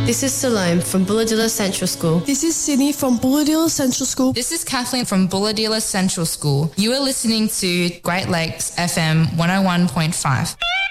This is Salome from Bulladilla Central School. This is Sydney from Bulladilla Central School. This is Kathleen from Bulladilla Central School. You are listening to Great Lakes FM 101.5.